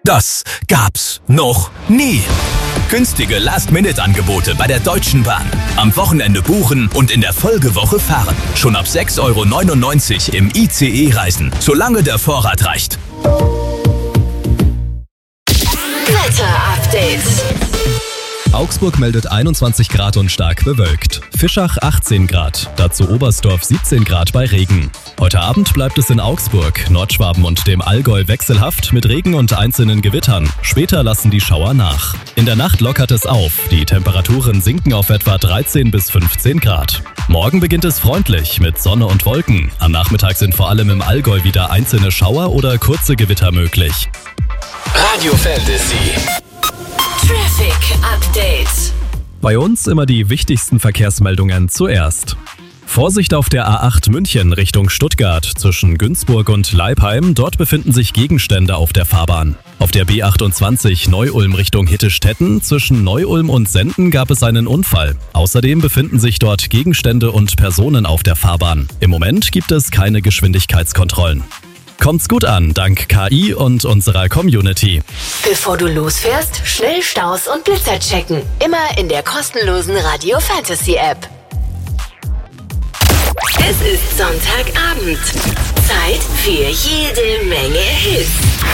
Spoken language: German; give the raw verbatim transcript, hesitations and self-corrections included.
Das gab's noch nie. Günstige Last-Minute-Angebote bei der Deutschen Bahn. Am Wochenende buchen und in der Folgewoche fahren. Schon ab sechs Euro neunundneunzig im I C E reisen, solange der Vorrat reicht. Wetter-Update. Augsburg meldet einundzwanzig Grad und stark bewölkt. Fischach achtzehn Grad, dazu Oberstdorf siebzehn Grad bei Regen. Heute Abend bleibt es in Augsburg, Nordschwaben und dem Allgäu wechselhaft mit Regen und einzelnen Gewittern. Später lassen die Schauer nach. In der Nacht lockert es auf. Die Temperaturen sinken auf etwa dreizehn bis fünfzehn Grad. Morgen beginnt es freundlich mit Sonne und Wolken. Am Nachmittag sind vor allem im Allgäu wieder einzelne Schauer oder kurze Gewitter möglich. Radio Fantasy. Traffic Update. Bei uns immer die wichtigsten Verkehrsmeldungen zuerst. Vorsicht auf der A acht München Richtung Stuttgart zwischen Günzburg und Leipheim. Dort befinden sich Gegenstände auf der Fahrbahn. Auf der B achtundzwanzig Neu-Ulm Richtung Hittestetten zwischen Neu-Ulm und Senden gab es einen Unfall. Außerdem befinden sich dort Gegenstände und Personen auf der Fahrbahn. Im Moment gibt es keine Geschwindigkeitskontrollen. Kommt's gut an, dank K I und unserer Community. Bevor du losfährst, schnell Staus und Blitzer checken. Immer in der kostenlosen Radio Fantasy App. Es ist Sonntagabend. Zeit für jede Menge Hits.